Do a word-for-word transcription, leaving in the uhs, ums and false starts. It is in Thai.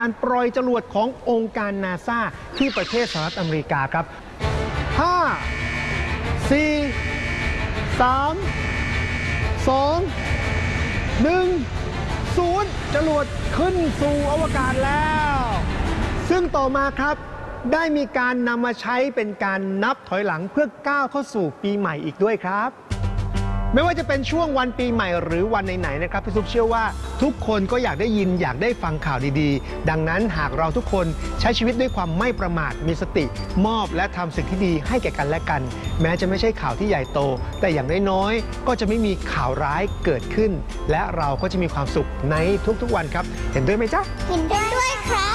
การปล่อยจรวดขององค์การนาซาที่ประเทศสหรัฐอเมริกาครับ ห้า สี่ สาม สอง หนึ่ง ศูนย์ จรวดขึ้นสู่อวกาศแล้ว ซึ่งต่อมาครับได้มีการนำมาใช้เป็นการนับถอยหลังเพื่อก้าวเข้าสู่ปีใหม่อีกด้วยครับไม่ว่าจะเป็นช่วงวันปีใหม่หรือวันไหนๆนะครับพี่ซุปเชื่อว่าทุกคนก็อยากได้ยินอยากได้ฟังข่าวดีๆดังนั้นหากเราทุกคนใช้ชีวิตด้วยความไม่ประมาทมีสติมอบและทำสิ่งที่ดีให้แก่กันและกันแม้จะไม่ใช่ข่าวที่ใหญ่โตแต่อย่างน้อยๆก็จะไม่มีข่าวร้ายเกิดขึ้นและเราก็จะมีความสุขในทุกๆวันครับเห็นด้วยไหมจ๊ะเห็นด้วยครับ